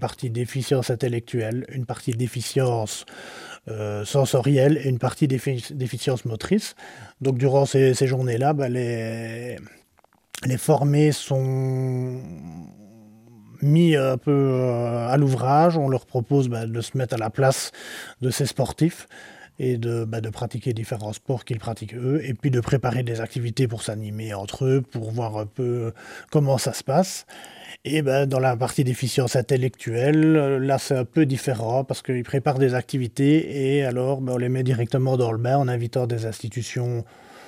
partie déficience intellectuelle, une partie déficience sensorielle et une partie déficience motrice. Donc durant ces journées-là, les formés sont mis un peu à l'ouvrage. On leur propose de se mettre à la place de ces sportifs et de pratiquer différents sports qu'ils pratiquent eux, et puis de préparer des activités pour s'animer entre eux, pour voir un peu comment ça se passe. Et dans la partie déficience intellectuelle, là c'est un peu différent parce qu'ils préparent des activités et alors on les met directement dans le bain en invitant des institutions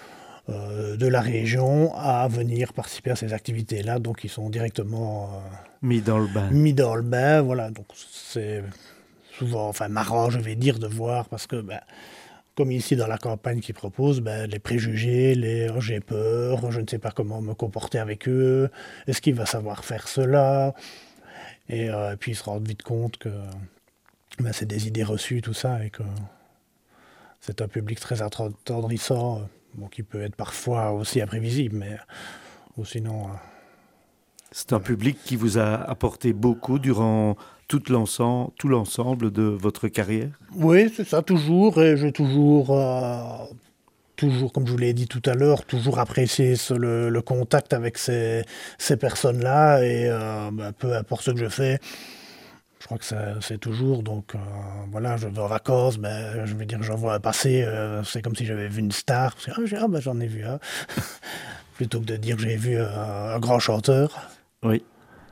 de la région à venir participer à ces activités-là. Donc ils sont directement mis dans le bain. Mis dans le bain, voilà. Donc c'est souvent, marrant, je vais dire, de voir parce que comme ici dans la campagne qu'ils proposent, les préjugés, j'ai peur, je ne sais pas comment me comporter avec eux, est-ce qu'il va savoir faire cela, et puis ils se rendent vite compte que c'est des idées reçues, tout ça, et que c'est un public très attendrissant, qui peut être parfois aussi imprévisible, mais ou sinon... C'est un public qui vous a apporté beaucoup durant tout l'ensemble de votre carrière? Oui, c'est ça, toujours. Et j'ai toujours, comme je vous l'ai dit tout à l'heure, toujours apprécié le contact avec ces personnes-là. Et peu importe ce que je fais, je crois que c'est toujours. Donc voilà, je vais en vacances, je vais dire que j'en vois passer. C'est comme si j'avais vu une star. J'en ai vu un. Plutôt que de dire que j'ai vu un grand chanteur. Oui.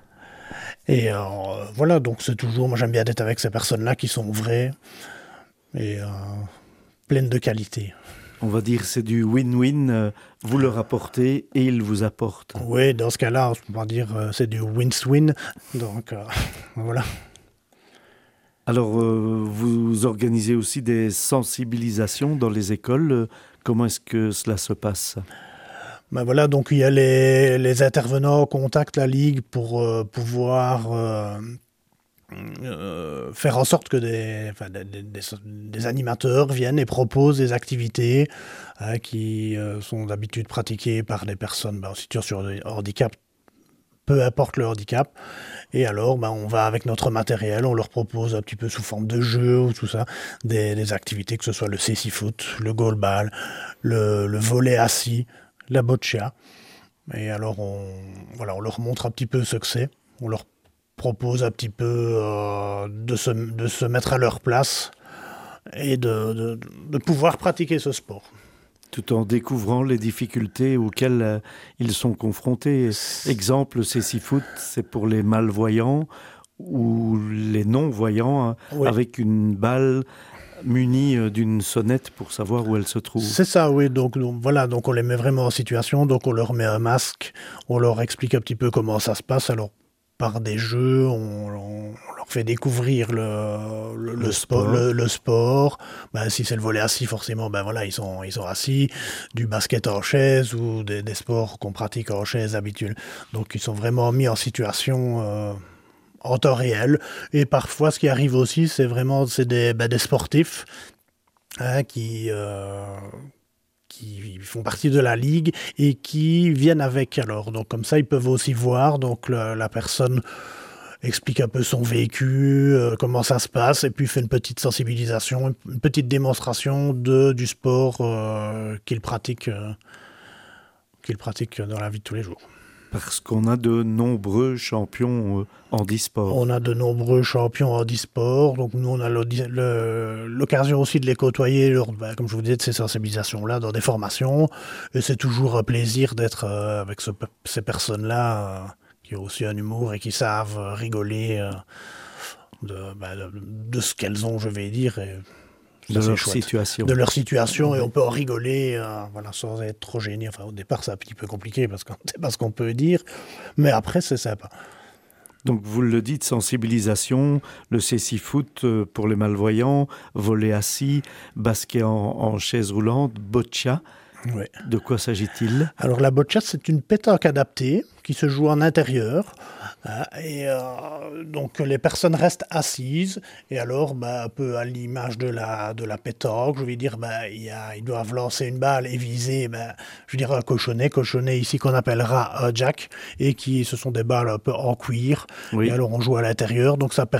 Et voilà, donc c'est toujours, moi j'aime bien être avec ces personnes-là qui sont vraies et pleines de qualité. On va dire c'est du win-win, vous leur apportez et ils vous apportent. Oui, dans ce cas-là, on va dire c'est du win-win, donc voilà. Alors, vous organisez aussi des sensibilisations dans les écoles. Comment est-ce que cela se passe ? Voilà, donc il y a les intervenants contactent la Ligue pour pouvoir faire en sorte que des animateurs viennent et proposent des activités qui sont d'habitude pratiquées par des personnes en situation de handicap, peu importe le handicap. Et alors, on va avec notre matériel, on leur propose un petit peu sous forme de jeu ou tout ça, des activités, que ce soit le cécifoot, le goalball, le volley assis, la boccia. Et alors, on leur montre un petit peu ce que c'est. On leur propose un petit peu de se mettre à leur place et de pouvoir pratiquer ce sport. Tout en découvrant les difficultés auxquelles ils sont confrontés. Exemple, cécifoot, c'est pour les malvoyants ou les non-voyants, oui. Avec une balle munie d'une sonnette pour savoir où elle se trouve. C'est ça, oui. Donc voilà, donc on les met vraiment en situation, donc on leur met un masque, on leur explique un petit peu comment ça se passe. Alors, par des jeux, on leur fait découvrir le sport. Si c'est le volley assis, forcément, ils sont assis. Du basket en chaise ou des sports qu'on pratique en chaise habituelle. Donc, ils sont vraiment mis en situation en temps réel. Et parfois, ce qui arrive aussi, c'est des sportifs qui font partie de la ligue et qui viennent avec. Alors, donc comme ça, ils peuvent aussi voir. Donc la personne explique un peu son vécu, comment ça se passe, et puis fait une petite sensibilisation, une petite démonstration du sport qu'il pratique dans la vie de tous les jours. Parce qu'on a de nombreux champions handisport. On a de nombreux champions handisport, donc nous on a l'occasion aussi de les côtoyer lors, comme je vous disais, de ces sensibilisations-là, dans des formations. Et c'est toujours un plaisir d'être avec ces personnes-là qui ont aussi un humour et qui savent rigoler de ce qu'elles ont, je vais dire. Et de leur situation. Et on peut en rigoler sans être trop gêné. Enfin, au départ, c'est un petit peu compliqué parce qu'on ne sait pas ce qu'on peut dire, mais après, c'est sympa. Donc, vous le dites, sensibilisation, le cécifoot pour les malvoyants, volley assis, basket en chaise roulante, boccia. Oui. De quoi s'agit-il? Alors la boccia, c'est une pétanque adaptée qui se joue en intérieur. Donc les personnes restent assises et alors un peu à l'image de la pétanque, je vais dire ils doivent lancer une balle et viser je veux dire un cochonnet ici qu'on appellera un jack et ce sont des balles un peu en cuir Oui. et alors on joue à l'intérieur donc ça